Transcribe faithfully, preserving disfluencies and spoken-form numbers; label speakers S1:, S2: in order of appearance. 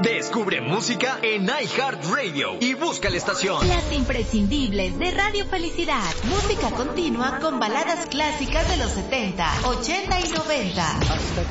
S1: Descubre música en iHeartRadio y busca la estación.
S2: Las imprescindibles de Radio Felicidad. Música continua con baladas clásicas de los setenta, ochenta y noventa.
S3: Hasta